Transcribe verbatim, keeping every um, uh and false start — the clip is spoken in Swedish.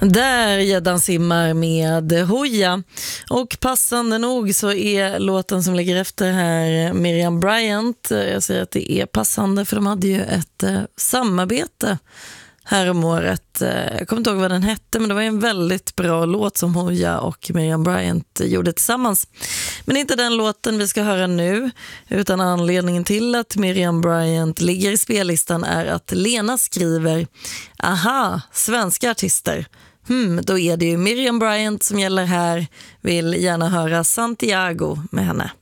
Där gäddan simmar med Hoja. Och passande nog så är låten som ligger efter här Miriam Bryant. Jag säger att det är passande för de hade ju ett eh, samarbete här om året. Jag kommer inte ihåg vad den hette, men det var en väldigt bra låt som Hoja och Miriam Bryant gjorde tillsammans. Men inte den låten vi ska höra nu, utan anledningen till att Miriam Bryant ligger i spellistan är att Lena skriver: aha, svenska artister. Hmm, då är det ju Miriam Bryant som gäller här. Vill gärna höra Santiago med henne.